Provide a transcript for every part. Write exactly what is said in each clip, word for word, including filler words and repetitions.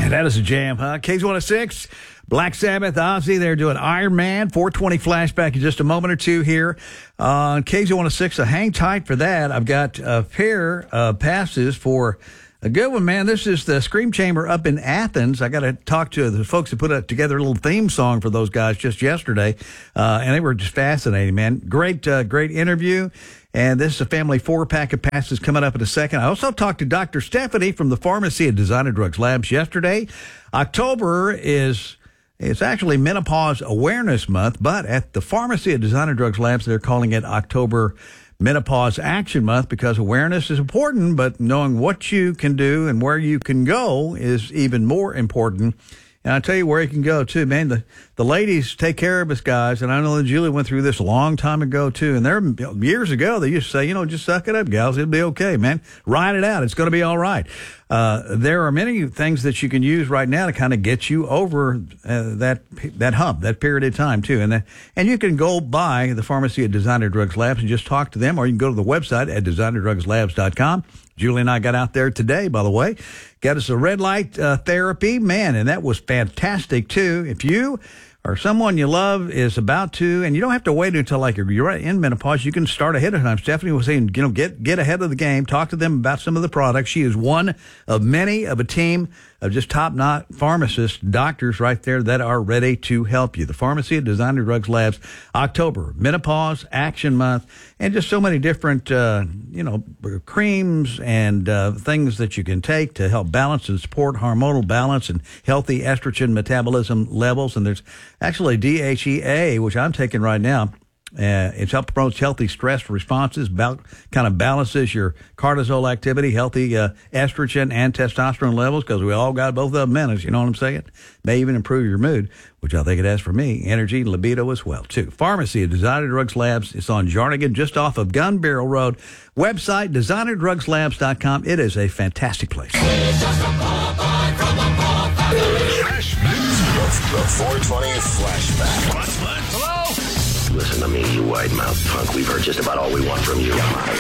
That is a jam, huh? K Z one oh six, Black Sabbath, Ozzy. They're doing Iron Man, four twenty flashback in just a moment or two here on K Z one oh six. So hang tight for that. I've got a pair of passes for a good one, man. This is the Scream Chamber up in Athens. I got to talk to the folks that put up together a little theme song for those guys just yesterday, uh, and they were just fascinating, man. Great, uh, great interview. And this is a family four-pack of passes coming up in a second. I also talked to Doctor Stephanie from the Pharmacy of Designer Drugs Labs yesterday. October is it's actually Menopause Awareness Month, but at the Pharmacy of Designer Drugs Labs, they're calling it October Menopause Action Month because awareness is important, but knowing what you can do and where you can go is even more important. And I'll tell you where you can go, too, man. The, the ladies take care of us, guys. And I know that Julie went through this a long time ago, too. And there, years ago, they used to say, you know, just suck it up, gals. It'll be okay, man. Ride it out. It's going to be all right. Uh, there are many things that you can use right now to kind of get you over uh, that that hump, that period of time, too. And, uh, and you can go by the Pharmacy of Designer Drugs Labs and just talk to them, or you can go to the website at designer drugs labs dot com. Julie and I got out there today, by the way. Got us a red light uh, therapy, man, and that was fantastic, too. If you or someone you love is about to, and you don't have to wait until like you're, you're in menopause, you can start ahead of time. Stephanie was saying, you know, get get ahead of the game, talk to them about some of the products. She is one of many of a team of just top-notch pharmacists, doctors right there that are ready to help you. The Pharmacy of Designer Drugs Labs, October, Menopause Action Month, and just so many different, uh, you know, creams and uh, things that you can take to help balance and support hormonal balance and healthy estrogen metabolism levels. And there's actually D H E A, which I'm taking right now. Uh, it's help promotes healthy stress responses, bal- kind of balances your cortisol activity, healthy uh, estrogen and testosterone levels, because we all got both of them in us, you know what I'm saying? May even improve your mood, which I think it has for me, energy and libido as well, too. Pharmacy of Designer Drugs Labs. It's on Jarnigan, just off of Gun Barrel Road. Website, designer drugs labs dot com. It is a fantastic place. He's just a Popeye from the Popeye. The four twenty flashback. What, what? Hello? Listen to me, you wide-mouthed punk. We've heard just about all we want from you.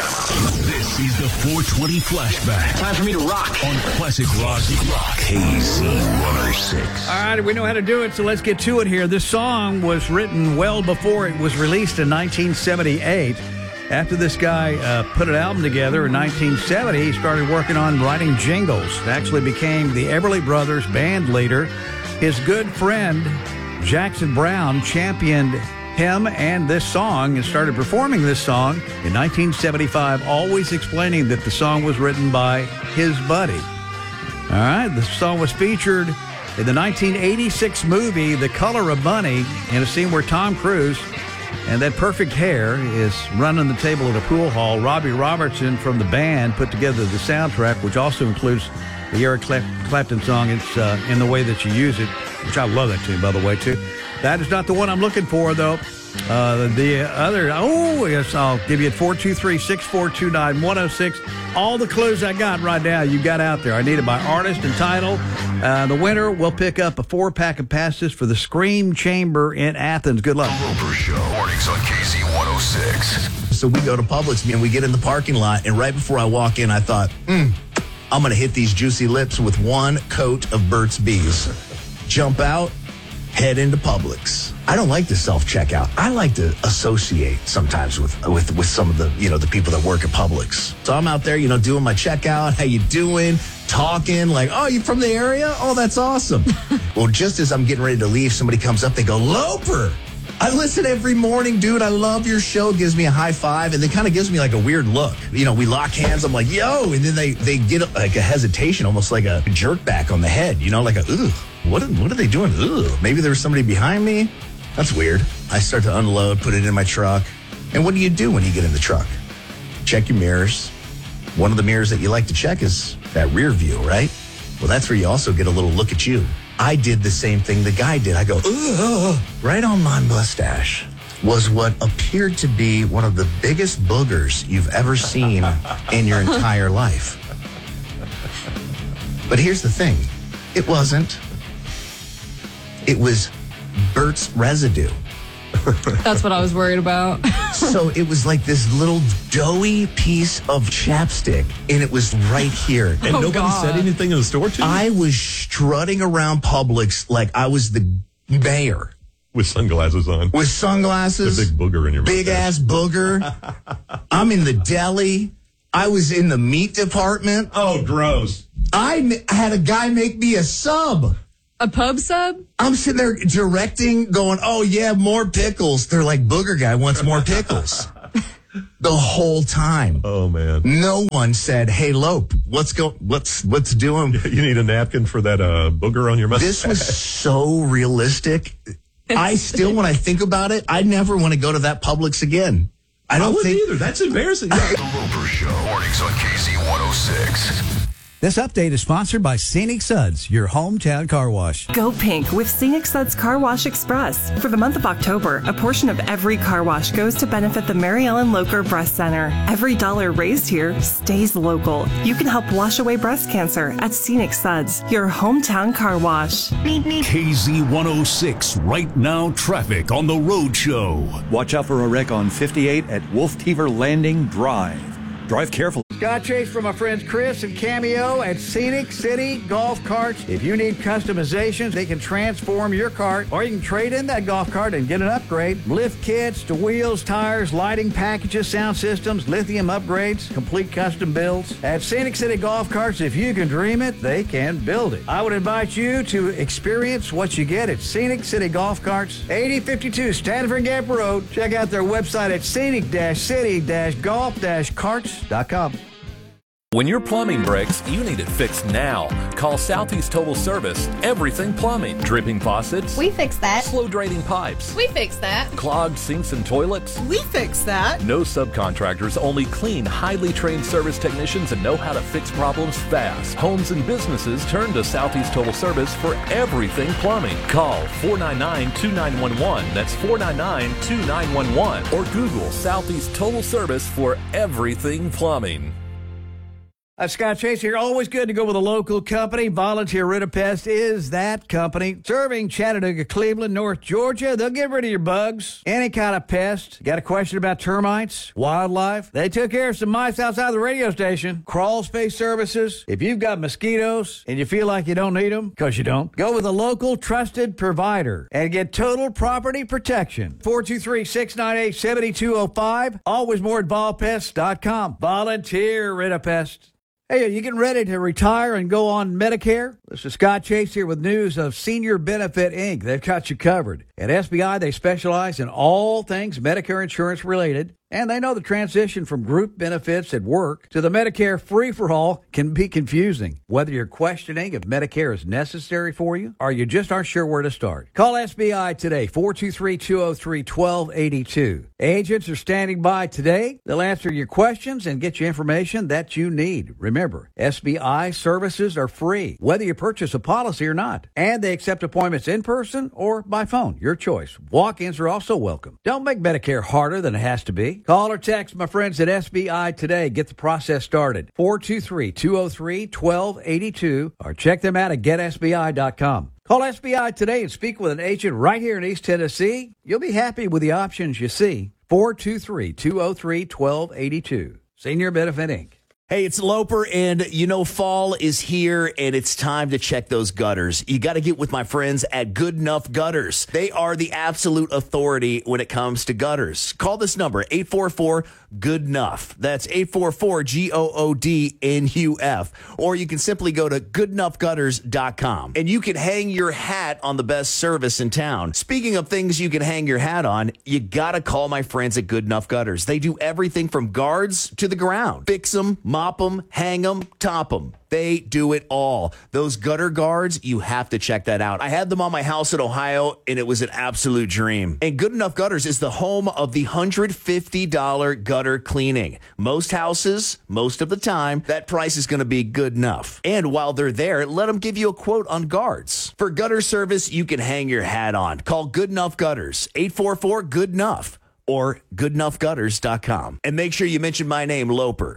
This is the four twenty flashback. Time for me to rock. On Classic Rock. K Z one oh six. All right, we know how to do it, so let's get to it here. This song was written well before it was released in nineteen seventy-eight. After this guy uh, put an album together in nineteen seventy, he started working on writing jingles. It actually became the Everly Brothers band leader. His good friend, Jackson Browne, championed him and this song and started performing this song in nineteen seventy-five, always explaining that the song was written by his buddy. All right, the song was featured in the nineteen eighty-six movie The Color of Money in a scene where Tom Cruise and that perfect hair is running the table at a pool hall. Robbie Robertson from the band put together the soundtrack, which also includes the Eric Clapton song, It's uh, In the Way That You Use It, which I love that tune, by the way, too. That is not the one I'm looking for, though. Uh, the other, oh, yes, I'll give you at four two three, six four two nine, one oh six. All the clues I got right now, you got out there. I need it by artist and title. Uh, the winner will pick up a four-pack of passes for the Scream Chamber in Athens. Good luck. Roper Show. Mornings on K Z one oh six. So we go to Publix, and we get in the parking lot, and right before I walk in, I thought, hmm, I'm going to hit these juicy lips with one coat of Burt's Bees. Jump out, head into Publix. I don't like to self-checkout. I like to associate sometimes with, with with some of the, you know, the people that work at Publix. So I'm out there, you know, doing my checkout. How you doing? Talking like, oh, you from the area? Oh, that's awesome. Well, just as I'm getting ready to leave, somebody comes up. They go, Loper, I listen every morning, dude. I love your show. Gives me a high five, and then kind of gives me like a weird look. You know, we lock hands. I'm like, yo, and then they they get like a hesitation, almost like a jerk back on the head. You know, like a, ugh, what, what are they doing? Ugh, maybe there was somebody behind me. That's weird. I start to unload, put it in my truck. And what do you do when you get in the truck? Check your mirrors. One of the mirrors that you like to check is that rear view, right? Well, that's where you also get a little look at you. I did the same thing the guy did. I go, ugh, right on my mustache was what appeared to be one of the biggest boogers you've ever seen in your entire life. But here's the thing. It wasn't. It was Burt's residue. That's what I was worried about. So it was like this little doughy piece of chapstick, and it was right here. And Oh, nobody God. said anything in the store to you? I was strutting around Publix like I was the mayor. With sunglasses on. With sunglasses. The big booger in your Big mustache. ass booger. I'm in the deli. I was in the meat department. Oh, gross. I ma- had a guy make me a sub. A pub sub? I'm sitting there directing, going, oh, yeah, more pickles. They're like, booger guy wants more pickles. The whole time. Oh, man. No one said, hey, Lope, what's go, what's, what's doing? You need a napkin for that uh, booger on your mustache. This was so realistic. I still, when I think about it, I never want to go to that Publix again. I I don't wouldn't think. either. That's embarrassing. The Roper Show. Mornings on K Z one oh six. This update is sponsored by Scenic Suds, your hometown car wash. Go pink with Scenic Suds Car Wash Express. For the month of October, a portion of every car wash goes to benefit the Mary Ellen Locher Breast Center. Every dollar raised here stays local. You can help wash away breast cancer at Scenic Suds, your hometown car wash. K Z one oh six, right now traffic on the road show. Watch out for a wreck on fifty-eight at Wolf Teever Landing Drive. Drive careful. Scott Chase from my friends Chris and Cameo at Scenic City Golf Carts. If you need customizations, they can transform your cart, or you can trade in that golf cart and get an upgrade. Lift kits to wheels, tires, lighting packages, sound systems, lithium upgrades, complete custom builds. At Scenic City Golf Carts, if you can dream it, they can build it. I would invite you to experience what you get at Scenic City Golf Carts, eighty fifty-two Stanford Gap Road. Check out their website at scenic city golf carts dot com. When your plumbing breaks, you need it fixed now. Call Southeast Total Service. Everything plumbing. Dripping faucets. We fix that. Slow draining pipes. We fix that. Clogged sinks and toilets. We fix that. No subcontractors, only clean, highly trained service technicians and know how to fix problems fast. Homes and businesses turn to Southeast Total Service for everything plumbing. Call four nine nine, two nine one one. That's four nine nine, two nine one one. Or Google Southeast Total Service for everything plumbing. Uh, Scott Chase here. Always good to go with a local company. Volunteer Rid-A-Pest is that company. Serving Chattanooga, Cleveland, North Georgia. They'll get rid of your bugs, any kind of pest. Got a question about termites, wildlife? They took care of some mice outside the radio station. Crawl space services. If you've got mosquitoes and you feel like you don't need them, because you don't, go with a local trusted provider and get total property protection. four two three, six nine eight, seven two zero five. Always more at vol pest dot com. Volunteer Rid-A-Pest. Hey, are you getting ready to retire and go on Medicare? This is Scott Chase here with news of Senior Benefit Incorporated. They've got you covered. At S B I, they specialize in all things Medicare insurance related, and they know the transition from group benefits at work to the Medicare free-for-all can be confusing. Whether you're questioning if Medicare is necessary for you or you just aren't sure where to start, call S B I today, four two three, two zero three, one two eight two. Agents are standing by today. They'll answer your questions and get you information that you need. Remember, S B I services are free, whether you purchase a policy or not, and they accept appointments in person or by phone. Your choice. Walk-ins are also welcome. Don't make Medicare harder than it has to be. Call or text my friends at S B I today. Get the process started. four two three, two zero three, one two eight two or check them out at get S B I dot com. Call S B I today and speak with an agent right here in East Tennessee. You'll be happy with the options you see. four two three, two zero three, one two eight two. Senior Benefit Incorporated. Hey, it's Loper, and you know fall is here, and it's time to check those gutters. You got to get with my friends at Good Enough Gutters. They are the absolute authority when it comes to gutters. Call this number, eight four four, good enough. That's eight four four, G O O D N U F. Or you can simply go to good enough gutters dot com, and you can hang your hat on the best service in town. Speaking of things you can hang your hat on, you got to call my friends at Good Enough Gutters. They do everything from guards to the ground. Fix them, mop them, hang them, top them. They do it all. Those gutter guards, you have to check that out. I had them on my house in Ohio, and it was an absolute dream. And Good Enough Gutters is the home of the one hundred fifty dollars gutter cleaning. Most houses, most of the time, that price is going to be good enough. And while they're there, let them give you a quote on guards. For gutter service, you can hang your hat on. Call Good Enough Gutters, eight four four, good enough, or good enough gutters dot com. And make sure you mention my name, Loper.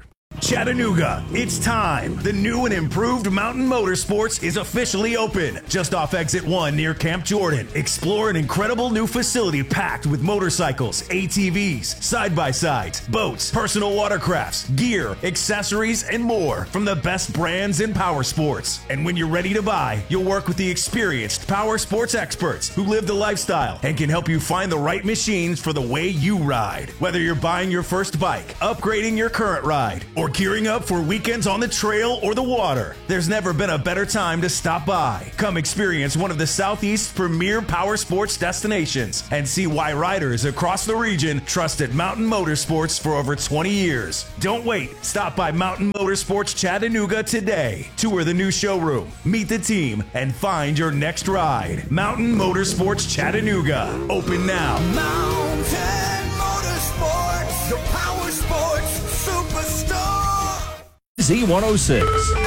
Chattanooga, it's time. The new and improved Mountain Motorsports is officially open. Just off exit one near Camp Jordan. Explore an incredible new facility packed with motorcycles, A T Vs, side-by-sides, boats, personal watercrafts, gear, accessories, and more from the best brands in power sports. And when you're ready to buy, you'll work with the experienced power sports experts who live the lifestyle and can help you find the right machines for the way you ride. Whether you're buying your first bike, upgrading your current ride, or gearing up for weekends on the trail or the water, there's never been a better time to stop by. Come experience one of the Southeast's premier power sports destinations and see why riders across the region trusted Mountain Motorsports for over twenty years. Don't wait. Stop by Mountain Motorsports Chattanooga today. Tour the new showroom, meet the team, and find your next ride. Mountain Motorsports Chattanooga. Open now. Mountain Motorsports, the power sports superstar. Z one oh six.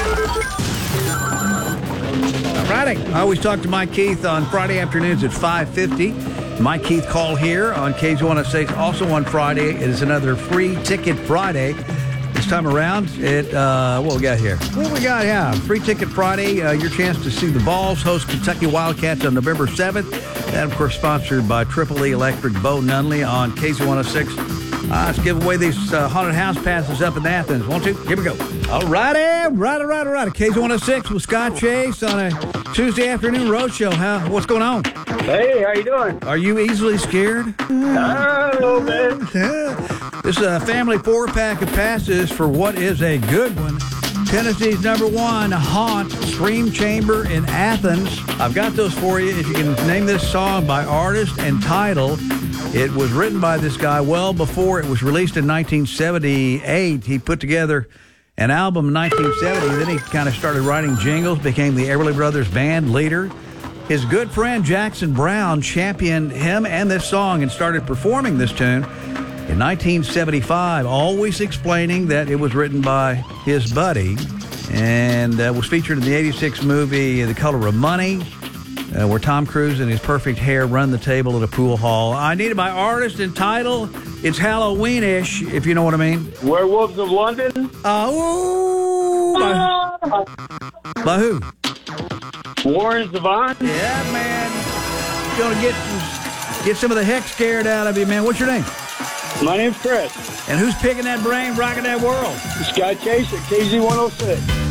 Friday. I always talk to Mike Keith on Friday afternoons at five fifty. Mike Keith Call here on K Z one oh six. Also on Friday, it is another free ticket Friday. This time around, it, uh, what we got here? What we got, yeah. Free Ticket Friday, uh, your chance to see the Vols host Kentucky Wildcats on November seventh. That, of course, sponsored by Triple E Electric, Bo Nunley on K Z one oh six. Uh, let's give away these uh, haunted house passes up in Athens. One, two, here we go. All righty, right, all right, all right. K Z one oh six with Scott Chase on a Tuesday afternoon road show. How, what's going on? Hey, how you doing? Are you easily scared? Uh, a little bit. This is a family four-pack of passes for what is a good one. Tennessee's number one haunt, Scream Chamber in Athens. I've got those for you. If you can name this song by artist and title. It was written by this guy well before it was released in nineteen seventy-eight. He put together an album in nineteen seventy. Then he kind of started writing jingles, became the Everly Brothers band leader. His good friend Jackson Brown championed him and this song and started performing this tune in nineteen seventy-five, always explaining that it was written by his buddy and uh, was featured in the eighty-six movie The Color of Money, uh, where Tom Cruise and his perfect hair run the table at a pool hall. I needed my artist and title. It's Halloween-ish, if you know what I mean. Werewolves of London? Uh, ooh, by, by who? Warren Zevon? Yeah, man. Going to get some, get some of the heck scared out of you, man. What's your name? My name's Chris. And who's picking that brain, rocking that world? Scott Chase at K Z one oh six.